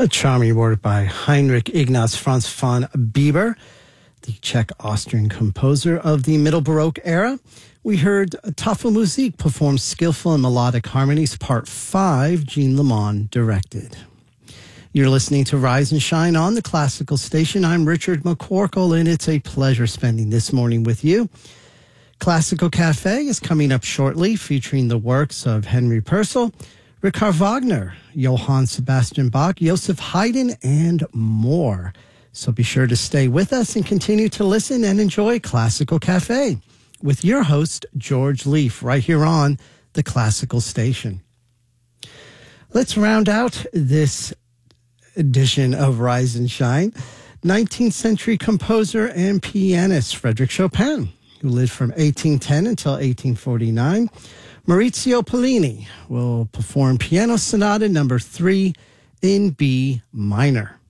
A charming work by Heinrich Ignaz Franz von Bieber, the Czech-Austrian composer of the Middle Baroque era. We heard Tafelmusik perform skillful and melodic harmonies, Part 5, Jean Lemon directed. You're listening to Rise and Shine on the Classical Station. I'm Richard McCorkle, and it's a pleasure spending this morning with you. Classical Cafe is coming up shortly, featuring the works of Henry Purcell, Richard Wagner, Johann Sebastian Bach, Joseph Haydn, and more. So be sure to stay with us and continue to listen and enjoy Classical Cafe with your host, George Leaf, right here on the Classical Station. Let's round out this edition of Rise and Shine. 19th century composer and pianist Frédéric Chopin, who lived from 1810 until 1849. Maurizio Pollini will perform Piano Sonata number 3 in B minor.